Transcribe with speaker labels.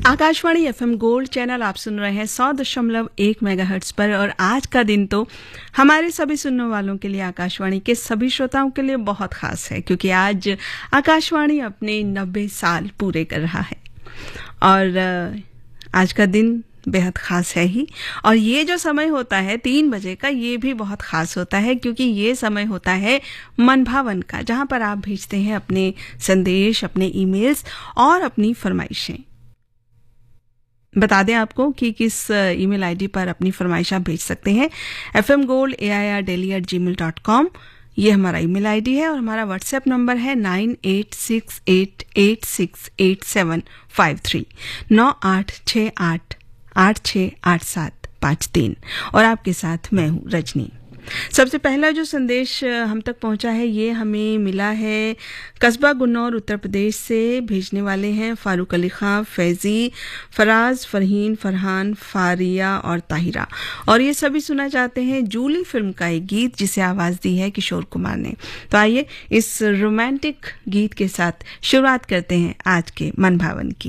Speaker 1: Akashvani FM gold channel आप सुन रहे हैं 100.1 मेगाहर्ट्ज पर। और आज का दिन तो हमारे सभी सुनने वालों के लिए, आकाशवाणी के सभी श्रोताओं के लिए बहुत खास है, क्योंकि आज आकाशवाणी अपने 90 साल पूरे कर रहा है। और आज का दिन बेहद खास है ही। और ये जो समय होता है 3 बजे का, ये भी बहुत खास होता है, क्योंकि ये समय होता है मन भावन का, जहां पर आप भेजते हैं अपने संदेश, अपने ईमेल्स और अपनी फरमाइशें। बता दें आपको कि किस ईमेल आईडी पर अपनी फरमाइश आप भेज सकते हैं। fmgold@air.gmail.com ये हमारा ईमेल आईडी है। और हमारा व्हाट्सएप नंबर है 9868868753 9868868753। और आपके साथ मैं हूँ रजनी। सबसे पहला जो संदेश हम तक पहुंचा है, ये हमें मिला है कस्बा गुन्नौर उत्तर प्रदेश से। भेजने वाले हैं फारूक अली खां, फैजी, फराज, फरहीन, फरहान, फारिया और ताहिरा। और ये सभी सुना चाहते हैं जूली फिल्म का एक गीत, जिसे आवाज दी है किशोर कुमार ने। तो आइए इस रोमांटिक गीत के साथ शुरुआत करते हैं आज के मन भावन की।